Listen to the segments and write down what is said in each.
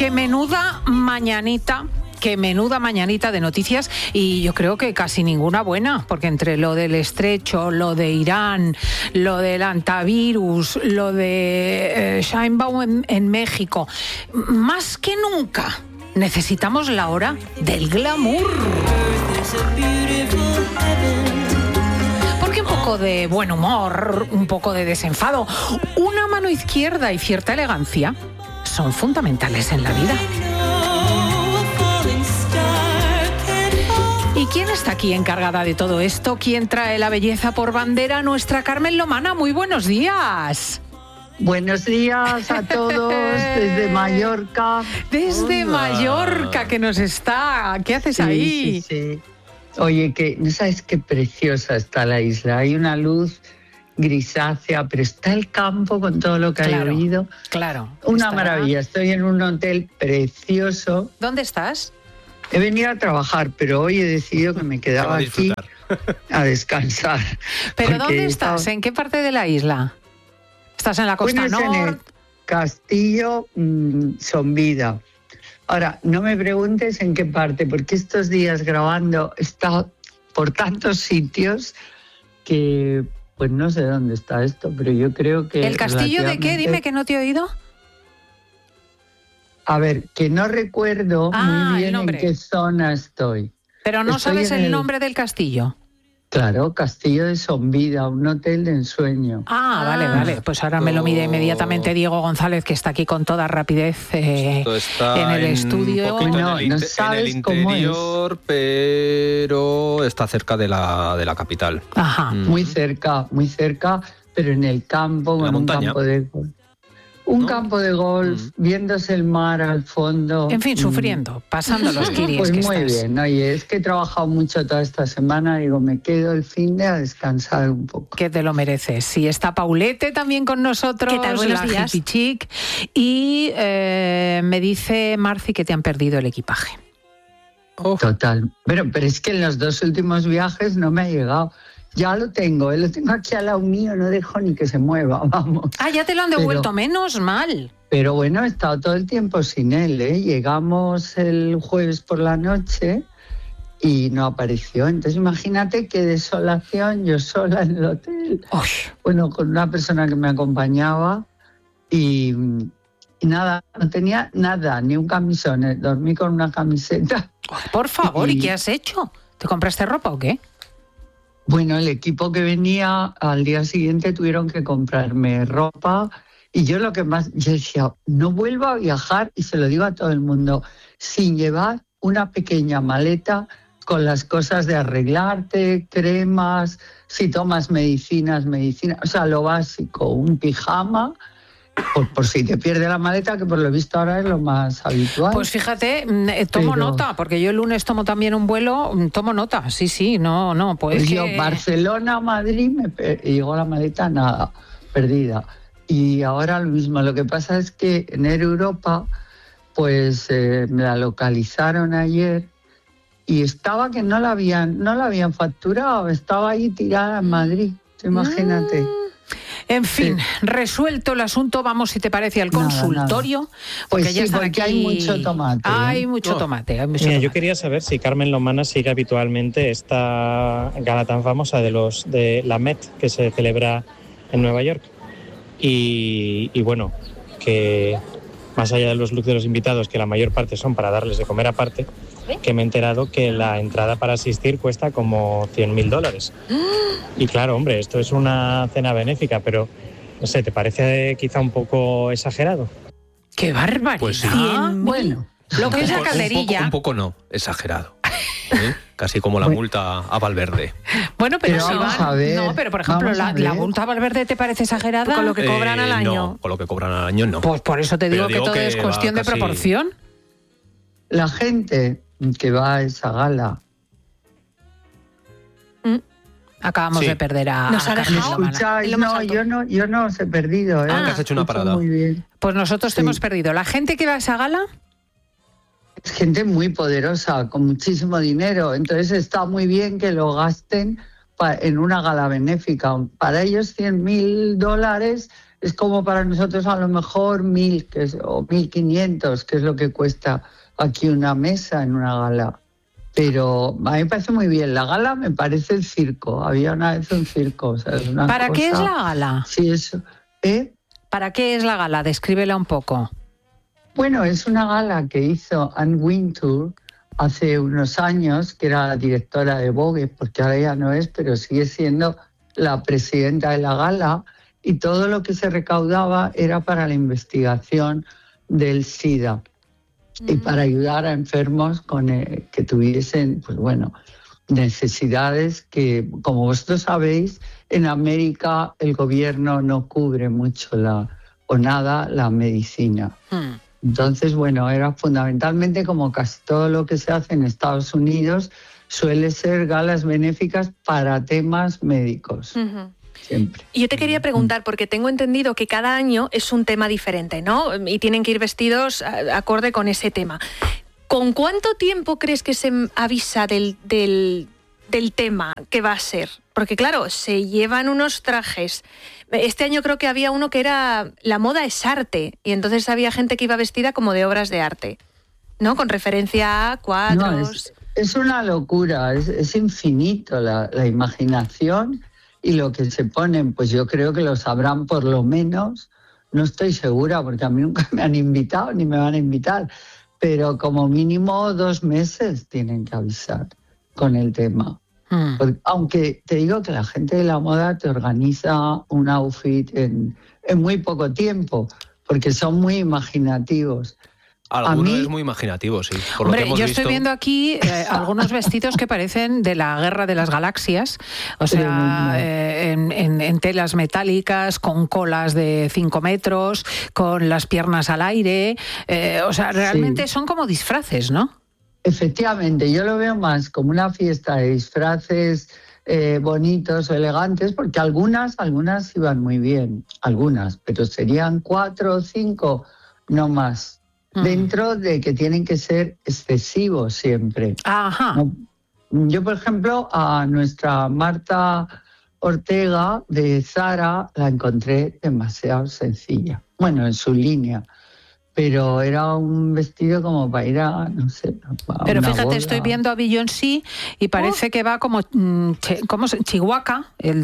que menuda mañanita de noticias, y yo creo que casi ninguna buena, porque entre lo del estrecho, lo de Irán, lo del antivirus, lo de Sheinbaum en México, más que nunca necesitamos la hora del glamour. Porque un poco de buen humor, un poco de desenfado, una mano izquierda y cierta elegancia son fundamentales en la vida. ¿Y quién está aquí encargada de todo esto? ¿Quién trae la belleza por bandera? Nuestra Carmen Lomana. Muy buenos días. Buenos días a todos desde Mallorca. Desde Mallorca, que nos está. ¿Qué haces ahí? Sí. Oye, que no sabes qué preciosa está la isla. Hay una luz grisácea, pero está el campo con todo lo que ha llovido. Claro. Una maravilla. Estoy en un hotel precioso. ¿Dónde estás? He venido a trabajar, pero hoy he decidido que me quedaba aquí a descansar. ¿Pero dónde estás? ¿En qué parte de la isla? ¿Estás en la costa norte? En el Castillo Son Vida. Ahora, no me preguntes en qué parte, porque estos días grabando he estado por tantos sitios que pues no sé dónde está esto, pero yo creo que... ¿El castillo de qué? Dime, que no te he oído. A ver, que no recuerdo muy bien en qué zona estoy. Pero no sabes el nombre del castillo. Claro, Castillo de Son Vida, un hotel de ensueño. Vale. Pues ahora me lo mide inmediatamente Diego González, que está aquí con toda rapidez en el estudio. No sabes en el interior, pero está cerca de la capital. Ajá. Muy cerca, pero en el campo, en un campo de golf. Campo de golf, viéndose el mar al fondo. En fin, sufriendo, pasando los kiris. Pues muy bien, oye, es que he trabajado mucho toda esta semana, digo, me quedo el fin de a descansar un poco. Que te lo mereces. Sí, está Paulete también con nosotros. ¿Qué tal? Buenos días. Hippie Chic. Y me dice Marci que te han perdido el equipaje. Total. Pero es que en los 2 últimos viajes no me ha llegado. Ya lo tengo aquí al lado mío, no dejo ni que se mueva, vamos. Ya te lo han devuelto, menos mal. Pero bueno, he estado todo el tiempo sin él, ¿eh? Llegamos el jueves por la noche y no apareció. Entonces imagínate qué desolación, yo sola en el hotel. Bueno, con una persona que me acompañaba y nada, no tenía nada, ni un camisón, dormí con una camiseta. Por favor, ¿y qué has hecho? ¿Te compraste ropa o qué? Bueno, el equipo que venía al día siguiente tuvieron que comprarme ropa y yo decía, no vuelvo a viajar, y se lo digo a todo el mundo, sin llevar una pequeña maleta con las cosas de arreglarte, cremas, si tomas medicina, o sea, lo básico, un pijama, por si te pierde la maleta, que por lo visto ahora es lo más habitual. Pues fíjate, tomo nota, porque yo el lunes tomo también un vuelo, tomo nota, sí, no, pues yo Barcelona, Madrid, me llegó la maleta, nada, perdida. Y ahora lo mismo, lo que pasa es que en Air Europa, pues me la localizaron ayer y estaba que no la habían facturado, estaba ahí tirada en Madrid, imagínate. En fin, resuelto el asunto, vamos, si te parece, al consultorio. Pues porque porque hay mucho tomate. Hay mucho tomate. Yo quería saber si Carmen Lomana sigue habitualmente esta gala tan famosa de la Met, que se celebra en Nueva York. Y bueno, que más allá de los looks de los invitados, que la mayor parte son para darles de comer aparte, que me he enterado que la entrada para asistir cuesta como $100.000. Y claro, hombre, esto es una cena benéfica, pero no sé, ¿te parece quizá un poco exagerado? ¡Qué barbaridad! Pues sí. Bueno, lo que es la calderilla. Un poco no, exagerado. Casi como la multa a Valverde. Bueno, pero si vamos a ver. No, pero por ejemplo, la multa a Valverde, ¿te parece exagerada? Con lo que cobran al año. No, con lo que cobran al año no. Pues por eso te digo que todo es cuestión de proporción. La gente que va a esa gala. Acabamos de perder a Carmen Lomana. Yo no os he perdido. Que has hecho una parada. Muy bien. Pues nosotros te hemos perdido. ¿La gente que va a esa gala? Es gente muy poderosa, con muchísimo dinero. Entonces está muy bien que lo gasten en una gala benéfica. Para ellos $100.000 es como para nosotros a lo mejor 1.000 o 1.500, que es lo que cuesta aquí una mesa en una gala. Pero a mí me parece muy bien. La gala me parece el circo. Había una vez un circo. O sea, es una ¿Para cosa... qué es la gala? Sí, eso. ¿Para qué es la gala? Descríbela un poco. Bueno, es una gala que hizo Anne Wintour hace unos años, que era la directora de Vogue, porque ahora ya no es, pero sigue siendo la presidenta de la gala, y todo lo que se recaudaba era para la investigación del SIDA y para ayudar a enfermos que tuviesen, pues bueno, necesidades que, como vosotros sabéis, en América el gobierno no cubre mucho la medicina. Entonces, bueno, era fundamentalmente, como casi todo lo que se hace en Estados Unidos, suele ser galas benéficas para temas médicos. Siempre. Y yo te quería preguntar, porque tengo entendido que cada año es un tema diferente, ¿no? Y tienen que ir vestidos acorde con ese tema. ¿Con cuánto tiempo crees que se avisa del tema que va a ser? Porque claro, se llevan unos trajes. Este año creo que había uno que era la moda es arte, y entonces había gente que iba vestida como de obras de arte, ¿no? Con referencia a cuadros. No, es una locura, es infinito la imaginación y lo que se ponen. Pues yo creo que lo sabrán por lo menos, no estoy segura porque a mí nunca me han invitado ni me van a invitar, pero como mínimo 2 meses tienen que avisar con el tema. Porque, aunque te digo que la gente de la moda te organiza un outfit en muy poco tiempo, porque son muy imaginativos. Alguno es muy imaginativo, sí. Por Hombre, lo que hemos yo visto... estoy viendo aquí algunos vestidos que parecen de la Guerra de las Galaxias, o sea, en telas metálicas, con colas de 5 metros, con las piernas al aire, o sea, realmente son como disfraces, ¿no? Efectivamente, yo lo veo más como una fiesta de disfraces bonitos o elegantes, porque algunas iban muy bien, pero serían 4 o 5, no más. Dentro de que tienen que ser excesivos siempre. Ajá. Yo, por ejemplo, a nuestra Marta Ortega de Zara la encontré demasiado sencilla. Bueno, en su línea. Pero era un vestido como para ir a, no sé, a pero una fíjate, boda. estoy viendo a Beyoncé y parece que va como Chihuahua, el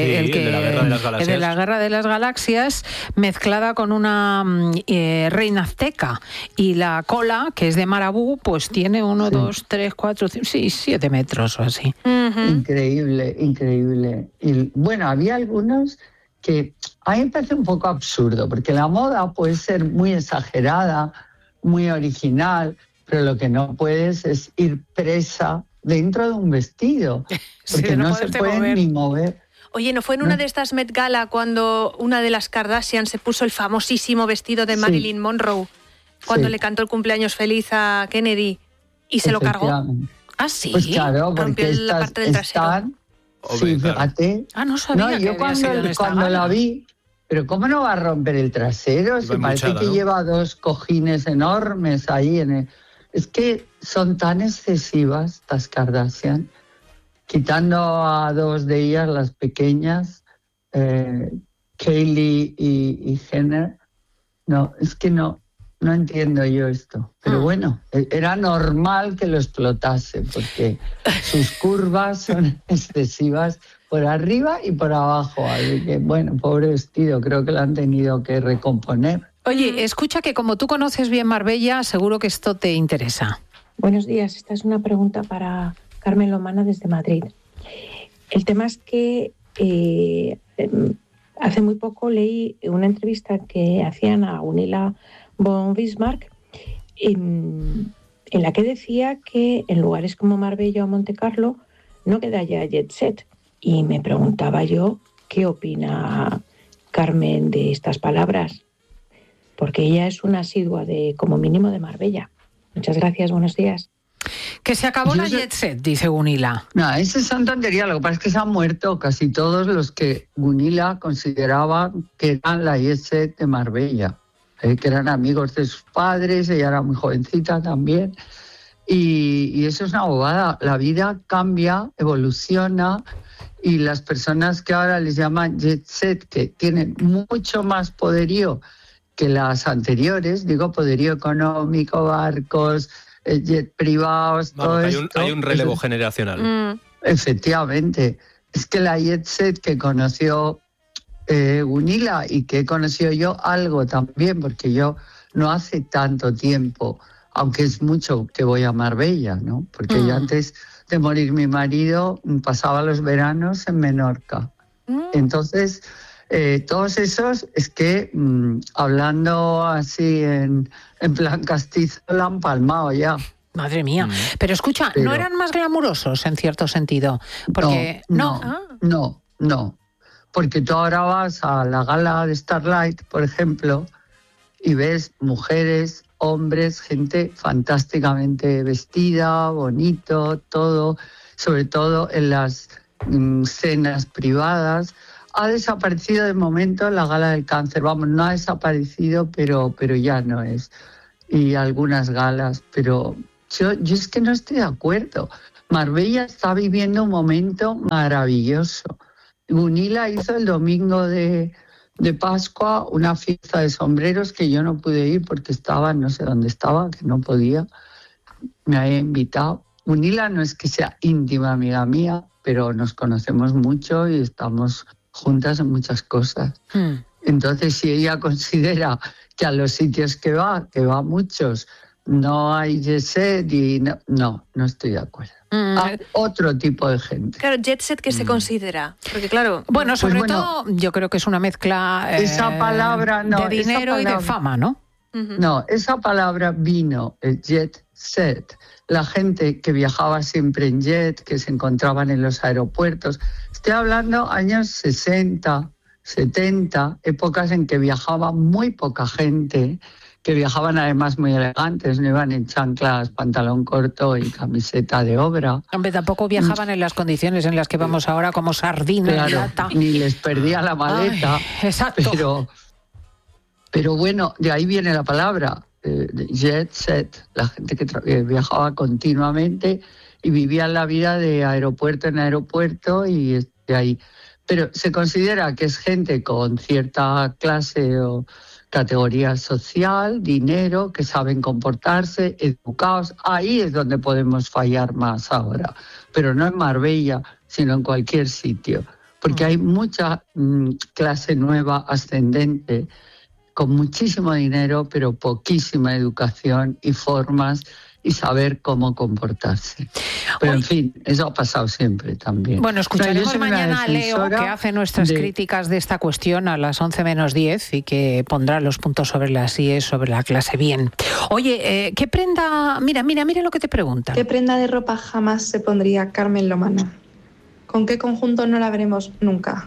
de la Guerra de las Galaxias, mezclada con una reina azteca. Y la cola, que es de marabú, pues tiene 1, 2, 3, 4, 5, 7 metros o así. Increíble, increíble. Y bueno, había algunos que a mí me parece un poco absurdo, porque la moda puede ser muy exagerada, muy original, pero lo que no puedes es ir presa dentro de un vestido, porque no se pueden ni mover. Oye, ¿no fue en una de estas Met Gala cuando una de las Kardashian se puso el famosísimo vestido de Marilyn Monroe, cuando le cantó el cumpleaños feliz a Kennedy y se lo cargó? ¿Ah, sí? Pues claro, porque rompió la parte del trasero. Sí, fíjate. No sabía que yo había sido en esta cuando gala. la vi, pero ¿cómo no va a romper el trasero? Se parece que lleva 2 cojines enormes ahí. Es que son tan excesivas estas Kardashian, quitando a 2 de ellas, las pequeñas, Kylie y Jenner. No, es que no entiendo yo esto. Pero bueno, era normal que lo explotase, porque sus curvas son excesivas por arriba y por abajo. Así que, bueno, pobre vestido, creo que lo han tenido que recomponer. Oye, escucha, que como tú conoces bien Marbella, seguro que esto te interesa. Buenos días, esta es una pregunta para Carmen Lomana desde Madrid. El tema es que hace muy poco leí una entrevista que hacían a Gunilla von Bismarck, en la que decía que en lugares como Marbella o Montecarlo no queda ya jet set. Y me preguntaba yo qué opina Carmen de estas palabras, porque ella es una asidua de, como mínimo, de Marbella. Muchas gracias, buenos días. Que se acabó la jet set, dice Gunilla. No, esas son tonterías. Lo que pasa es que se han muerto casi todos los que Gunilla consideraba que eran la jet set de Marbella. Que eran amigos de sus padres, ella era muy jovencita también, y eso es una bobada. La vida cambia, evoluciona, y las personas que ahora les llaman jet set, que tienen mucho más poderío que las anteriores, digo poderío económico, barcos, jet privados, todo esto. Hay un relevo generacional. Efectivamente. Es que la jet set que conoció Gunilla y que he conocido yo algo también, porque yo no hace tanto tiempo, aunque es mucho que voy a Marbella, ¿no? Porque yo antes de morir mi marido pasaba los veranos en Menorca. Entonces, todos esos, es que hablando así en plan castizo, la han palmado ya. Madre mía. Pero escucha, ¿no eran más glamurosos en cierto sentido? Porque no. Porque tú ahora vas a la gala de Starlight, por ejemplo, y ves mujeres, hombres, gente fantásticamente vestida, bonito, todo, sobre todo en las cenas privadas. Ha desaparecido de momento la gala del cáncer, vamos, no ha desaparecido, pero ya no es. Y algunas galas, pero yo es que no estoy de acuerdo. Marbella está viviendo un momento maravilloso. Gunilla hizo el domingo de Pascua una fiesta de sombreros que yo no pude ir porque estaba, no sé dónde estaba, que no podía. Me había invitado. Gunilla no es que sea íntima amiga mía, pero nos conocemos mucho y estamos juntas en muchas cosas. Entonces, si ella considera que a los sitios que va muchos, no hay jet set y no estoy de acuerdo. Hay otro tipo de gente. Claro, jet set, ¿qué se considera? Porque claro... Bueno, sobre todo yo creo que es una mezcla esa palabra, no, de dinero y de fama, ¿no? No, esa palabra vino, el jet set. La gente que viajaba siempre en jet, que se encontraban en los aeropuertos. Estoy hablando años 60, 70, épocas en que viajaba muy poca gente, que viajaban además muy elegantes, no iban en chanclas, pantalón corto y camiseta de obra. Hombre, tampoco viajaban en las condiciones en las que vamos ahora, como sardinas en lata. Ni les perdía la maleta. Ay, exacto. Pero bueno, de ahí viene la palabra, jet set, la gente que viajaba continuamente y vivía la vida de aeropuerto en aeropuerto y de ahí. Pero se considera que es gente con cierta clase o categoría social, dinero, que saben comportarse, educados. Ahí es donde podemos fallar más ahora, pero no en Marbella, sino en cualquier sitio, porque hay mucha clase nueva, ascendente, con muchísimo dinero, pero poquísima educación y formas y saber cómo comportarse. Pero en fin, eso ha pasado siempre también. Bueno, escucharemos mañana a Leo, que hace nuestras críticas de esta cuestión a las 11 menos 10 y que pondrá los puntos sobre las IES, sobre la clase bien. Oye, ¿qué prenda? Mira lo que te preguntan. ¿Qué prenda de ropa jamás se pondría Carmen Lomana? ¿Con qué conjunto no la veremos nunca?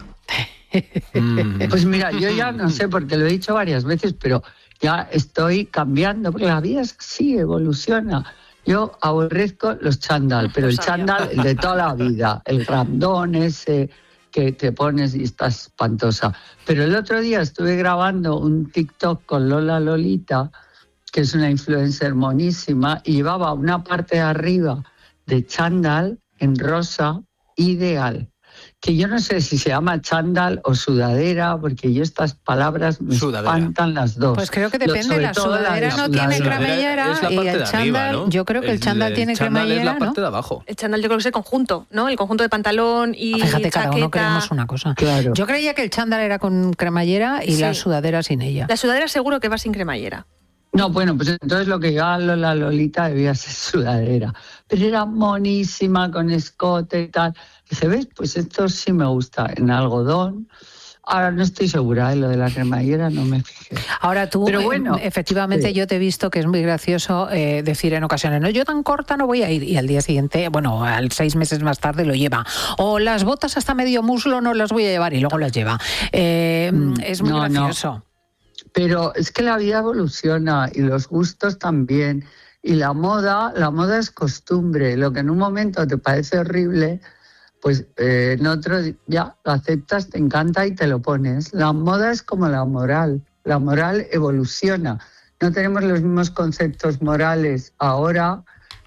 Pues mira, yo ya no sé, porque lo he dicho varias veces, pero ya estoy cambiando, porque la vida es así, evoluciona. Yo aborrezco los chándal, pero el chándal el de toda la vida, el grandón ese que te pones y estás espantosa. Pero el otro día estuve grabando un TikTok con Lola Lolita, que es una influencer monísima, y llevaba una parte de arriba de chándal en rosa ideal. Que yo no sé si se llama chándal o sudadera, porque yo estas palabras me espantan las dos. Pues creo que depende, la sudadera no tiene cremallera y el chándal, ¿no? Yo creo que el chándal tiene cremallera, es la parte de abajo. El chándal yo creo que es el conjunto, ¿no? El conjunto de pantalón y fíjate, chaqueta. Cada uno creemos una cosa. Claro. Yo creía que el chándal era con cremallera y la sudadera sin ella. La sudadera seguro que va sin cremallera. No, bueno, pues entonces lo que llevaba Lola Lolita debía ser sudadera. Pero era monísima, con escote y tal. Dice, ¿ves? Pues esto sí me gusta, en algodón. Ahora no estoy segura, lo de la cremallera no me fijé. Ahora tú, pero bueno, efectivamente yo te he visto que es muy gracioso decir en ocasiones, no, yo tan corta no voy a ir, y al día siguiente, bueno, 6 meses más tarde lo lleva. O las botas hasta medio muslo no las voy a llevar y luego las lleva. Es muy gracioso. No. Pero es que la vida evoluciona y los gustos también. Y la moda es costumbre. Lo que en un momento te parece horrible, pues en otro ya lo aceptas, te encanta y te lo pones. La moda es como la moral. La moral evoluciona. No tenemos los mismos conceptos morales ahora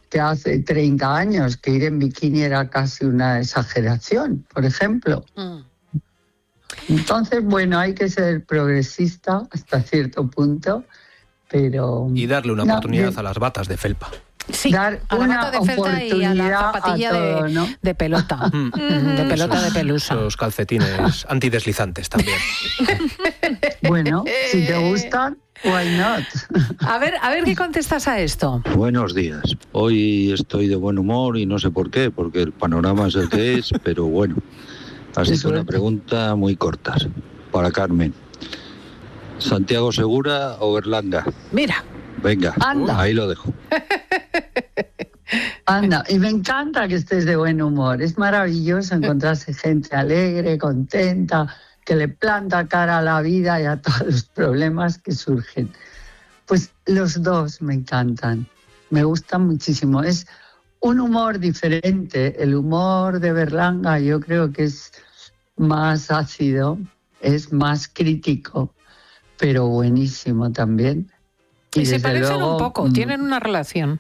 que hace 30 años, que ir en bikini era casi una exageración, por ejemplo. Entonces, bueno, hay que ser progresista hasta cierto punto, pero... Y darle una oportunidad a las batas de felpa. Sí, dar a la una bata de felpa y a la zapatilla todo, ¿no? de pelota, de pelota de pelusa. Los calcetines antideslizantes también. Bueno, si te gustan, why not? A ver qué contestas a esto. Buenos días. Hoy estoy de buen humor y no sé por qué, porque el panorama es el que es, pero bueno. Así que una pregunta muy corta para Carmen. ¿Santiago Segura o Berlanga? Mira. Venga, Anda. Ahí lo dejo. Anda, y me encanta que estés de buen humor. Es maravilloso encontrarse gente alegre, contenta, que le planta cara a la vida y a todos los problemas que surgen. Pues los dos me encantan, me gustan muchísimo. Es un humor diferente. El humor de Berlanga yo creo que es más ácido, es más crítico, pero buenísimo también. Y se parecen luego, un poco, tienen una relación.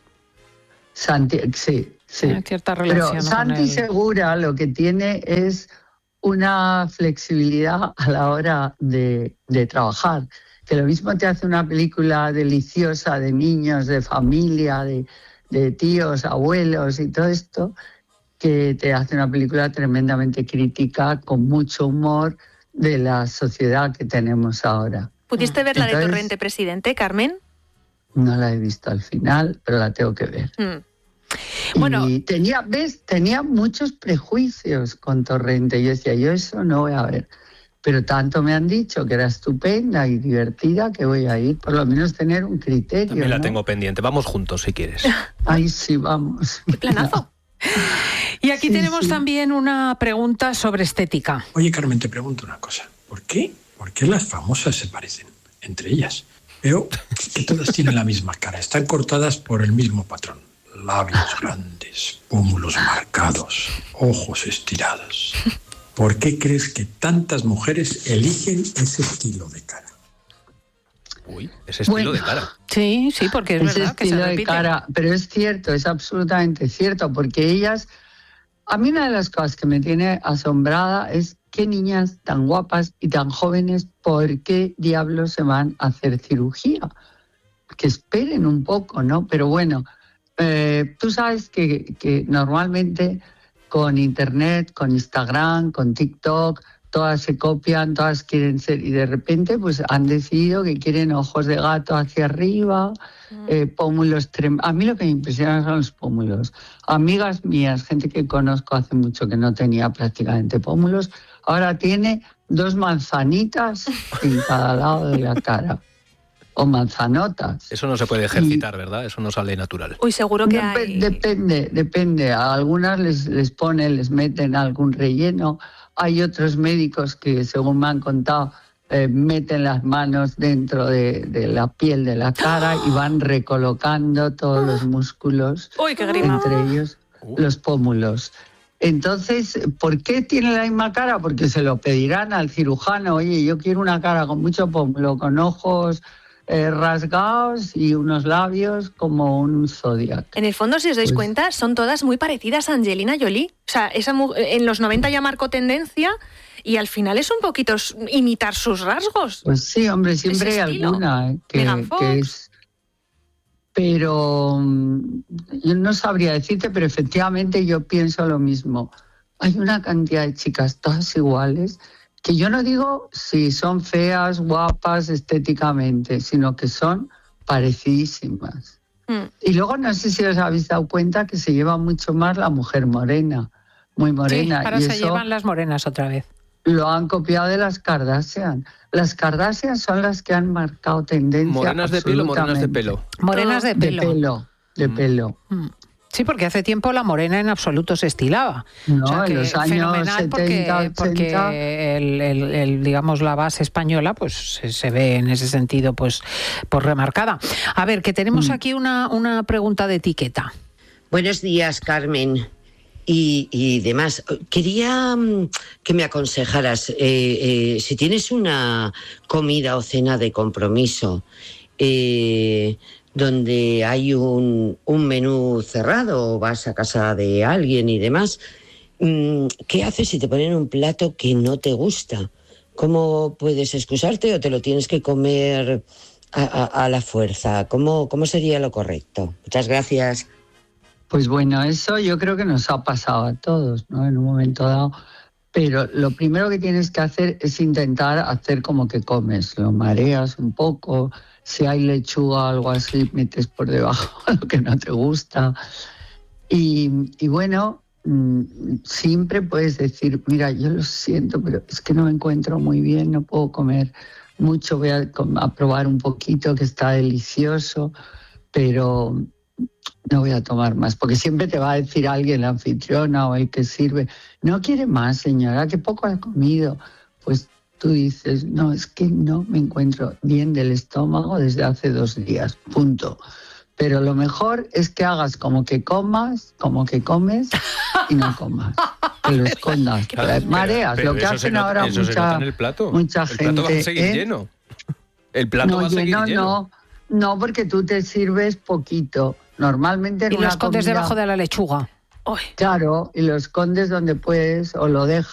Sí. Hay cierta relación. Pero Santi Segura lo que tiene es una flexibilidad a la hora de trabajar. Que lo mismo te hace una película deliciosa de niños, de familia, de tíos, abuelos y todo esto, que te hace una película tremendamente crítica, con mucho humor de la sociedad que tenemos ahora. ¿Pudiste ver la de Torrente Presidente, Carmen? No la he visto al final, pero la tengo que ver. Bueno, y tenía muchos prejuicios con Torrente. Yo decía, yo eso no voy a ver. Pero tanto me han dicho que era estupenda y divertida que voy a ir, por lo menos tener un criterio. También la ¿no? tengo pendiente. Vamos juntos si quieres. Ay, sí, vamos. ¡Qué planazo! Y aquí tenemos también una pregunta sobre estética. Oye, Carmen, te pregunto una cosa. ¿Por qué las famosas se parecen entre ellas? Veo que todas tienen la misma cara, están cortadas por el mismo patrón. Labios grandes, pómulos marcados, ojos estirados. ¿Por qué crees que tantas mujeres eligen ese estilo de cara? Uy, ese estilo de cara. Sí, porque es verdad que se repite. Estilo de cara, pero es cierto, es absolutamente cierto, porque ellas... A mí una de las cosas que me tiene asombrada es qué niñas tan guapas y tan jóvenes, ¿por qué diablos se van a hacer cirugía? Que esperen un poco, ¿no? Pero bueno, tú sabes que normalmente con Internet, con Instagram, con TikTok, todas se copian, todas quieren ser, y de repente pues han decidido que quieren ojos de gato hacia arriba, pómulos a mí lo que me impresiona son los pómulos. Amigas mías, gente que conozco hace mucho que no tenía prácticamente pómulos, ahora tiene 2 manzanitas en cada lado de la cara. O manzanotas. Eso no se puede ejercitar, ¿verdad? Eso no sale natural. Uy, seguro que hay... Depende. A algunas les meten algún relleno. Hay otros médicos que, según me han contado, meten las manos dentro de la piel de la cara y van recolocando todos los músculos. ¡Uy, qué grima! Entre ellos los pómulos. Entonces, ¿por qué tiene la misma cara? Porque se lo pedirán al cirujano. Oye, yo quiero una cara con mucho pómulo, con ojos rasgados y unos labios como un Zodiac. En el fondo, si os dais cuenta, son todas muy parecidas a Angelina Jolie. O sea, en los 90 ya marcó tendencia y al final es un poquito imitar sus rasgos. Pues sí, hombre, siempre hay alguna que es... Pero yo no sabría decirte, pero efectivamente yo pienso lo mismo. Hay una cantidad de chicas todas iguales que yo no digo si son feas, guapas estéticamente, sino que son parecidísimas. Y luego no sé si os habéis dado cuenta que se lleva mucho más la mujer morena, muy morena. Sí, ahora y se llevan las morenas otra vez. Lo han copiado de las Kardashian. Las Kardashian son las que han marcado tendencia. ¿Morenas de piel o morenas de pelo? Morenas de pelo. De pelo. Sí, porque hace tiempo la morena en absoluto se estilaba. No, o sea, en los años 70, 80... porque digamos, la base española pues se ve en ese sentido pues remarcada. A ver, que tenemos aquí una pregunta de etiqueta. Buenos días, Carmen. Y demás, quería que me aconsejaras, si tienes una comida o cena de compromiso, donde hay un menú cerrado o vas a casa de alguien y demás, ¿qué haces si te ponen un plato que no te gusta? ¿Cómo puedes excusarte o te lo tienes que comer a la fuerza? ¿Cómo sería lo correcto? Muchas gracias. Pues bueno, eso yo creo que nos ha pasado a todos, ¿no? En un momento dado. Pero lo primero que tienes que hacer es intentar hacer como que comes. Lo mareas un poco. Si hay lechuga o algo así, metes por debajo lo que no te gusta. Y bueno, siempre puedes decir, mira, yo lo siento, pero es que no me encuentro muy bien, no puedo comer mucho, voy a probar un poquito que está delicioso, pero no voy a tomar más, porque siempre te va a decir alguien, la anfitriona o el que sirve, no quiere más, señora, que poco ha comido. Pues tú dices, no, es que no me encuentro bien del estómago desde hace 2 días, punto. Pero lo mejor es que hagas como que comes y no comas. Que lo escondas. Mareas, lo que hacen ahora mucha gente. El plato va a seguir lleno. El plato va a seguir lleno. No, porque tú te sirves poquito. Normalmente en y una lo escondes comida, debajo de la lechuga. Claro, y lo escondes donde puedes o lo dejas